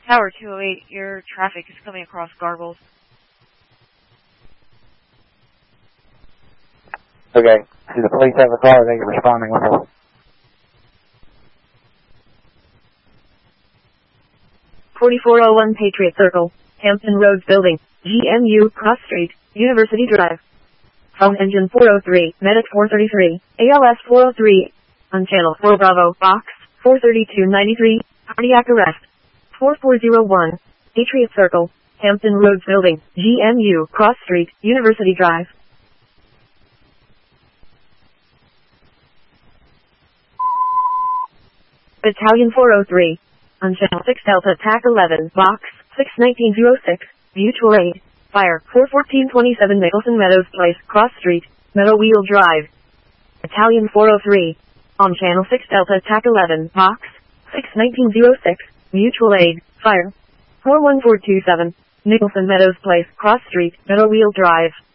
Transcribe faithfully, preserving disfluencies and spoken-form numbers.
Tower two oh eight, your traffic is coming across Garbles. Okay. Do the police have a car? Are they responding with us? forty-four oh one Patriot Circle, Hampton Roads Building, G M U, Cross Street, University Drive. Phone engine four oh three, Medic four thirty-three, A L S four oh three. On channel four Bravo, box four thirty-two ninety-three, cardiac arrest. four four oh one, Patriot Circle, Hampton Roads Building, G M U, Cross Street, University Drive. Battalion four oh three. On channel six Delta T A C eleven, box six nineteen oh six, mutual aid. Fire four fourteen twenty-seven Nicholson Meadows Place, Cross Street, Meadow Wheel Drive. Battalion four oh three. On channel six Delta T A C eleven, box six nineteen oh six, mutual aid. Fire four one four two seven, Nicholson Meadows Place, Cross Street, Meadow Wheel Drive.